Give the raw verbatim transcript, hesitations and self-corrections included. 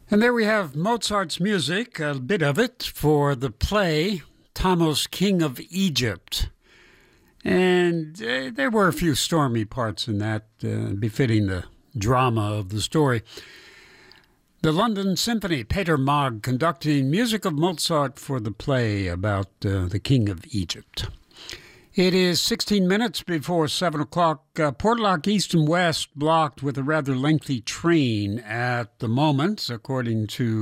And there we have Mozart's music, a bit of it, for the play Thamos, King of Egypt. And uh, there were a few stormy parts in that, uh, befitting the drama of the story. The London Symphony, Peter Maag conducting music of Mozart for the play about uh, the King of Egypt. It is sixteen minutes before seven o'clock. Uh, Portlock East and West blocked with a rather lengthy train at the moment, according to